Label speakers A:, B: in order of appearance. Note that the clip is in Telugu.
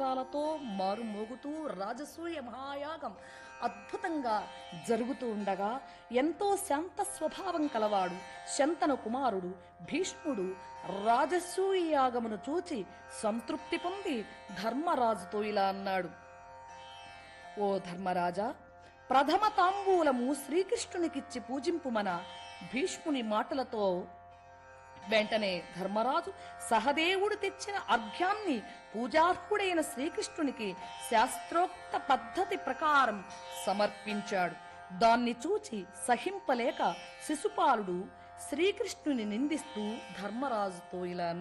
A: మంత్రాలతో మారుమోగుతూ రాజసూయ మహాయాగం అద్భుతంగా జరుగుతూ ఉండగా ఎంతో శాంత స్వభావం కలవాడు శంతను కుమారుడు భీష్ముడు రాజసూయ యాగమును చూచి సంతృప్తి పొంది ధర్మరాజుతో ఇలా అన్నాడు: ఓ ధర్మరాజా, ప్రథమ తాంబూలము శ్రీకృష్ణునికిచ్చి పూజింపుమన. భీష్ముని మాటలతో వెంటనే ధర్మరాజు సహదేవుడు తెచ్చిన అర్ఘ్యాన్ని పూజార్హుడైన శ్రీకృష్ణునికి శాస్త్రోక్త పద్ధతి ప్రకారం సమర్పించాడు. దాన్ని చూచి సహింపలేక శిశుపాలుడు శ్రీకృష్ణుని నిందిస్తూ ధర్మరాజుతో ఇలా